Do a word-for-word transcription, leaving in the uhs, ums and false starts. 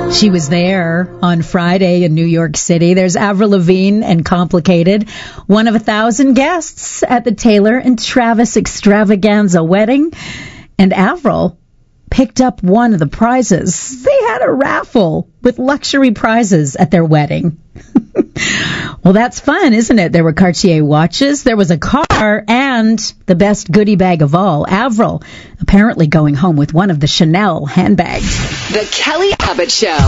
She was there on Friday in New York City. There's Avril Lavigne and Complicated, one of a thousand guests at the Taylor and Travis extravaganza wedding. And Avril picked up one of the prizes. They had a raffle with luxury prizes at their wedding. Well, that's fun, isn't it? There were Cartier watches, there was a car, and the best goodie bag of all, Avril apparently going home with one of the Chanel handbags. The Kelly Abbott Show.